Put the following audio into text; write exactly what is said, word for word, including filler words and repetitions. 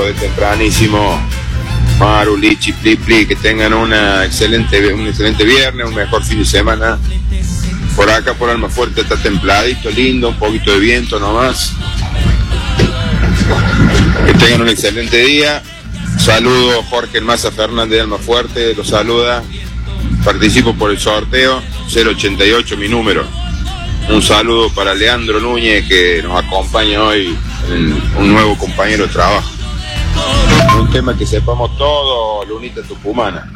de tempranísimo. Maru, Lichi, Pli, Pli, que tengan una excelente, un excelente viernes, un mejor fin de semana. Por acá, por Almafuerte, está templadito, lindo, un poquito de viento nomás. Que tengan un excelente día. Saludo Jorge Maza Fernández de Almafuerte, lo saluda. Participo por el sorteo, cero ochenta y ocho mi número. Un saludo para Leandro Núñez, que nos acompaña hoy, en un nuevo compañero de trabajo. Un tema que sepamos todo, Lunita Tucumana.